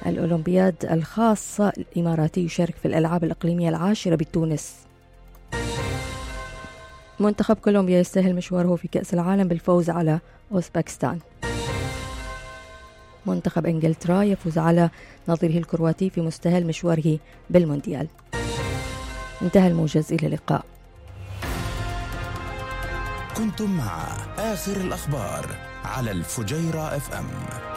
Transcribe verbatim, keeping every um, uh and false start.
الأولمبياد الخاصة الإماراتي يشارك في الألعاب الإقليمية العاشرة بتونس. منتخب كولومبيا يستاهل مشواره في كأس العالم بالفوز على أوزبكستان. منتخب إنجلترا يفوز على نظيره الكرواتي في مستهل مشواره بالمونديال. انتهى الموجز، إلى اللقاء. كنتم مع آخر الأخبار على الفجيرة اف ام.